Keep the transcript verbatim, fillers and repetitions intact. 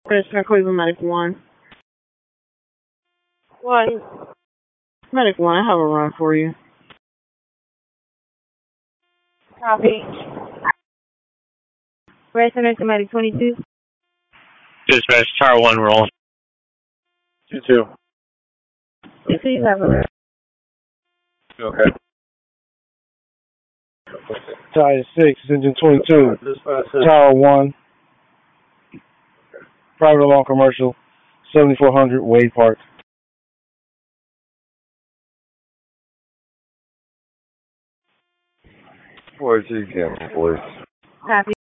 Press Cleveland Medic one. What? Medic one, I have a run for you. Copy. Red Center to Medic twenty-two. Dispatch, Tower one, roll. two two. Please have a Okay. Tower six, engine twenty-two. Tower one. Private alarm commercial, seventy-four hundred Wade Park. four two cancel, please. Copy.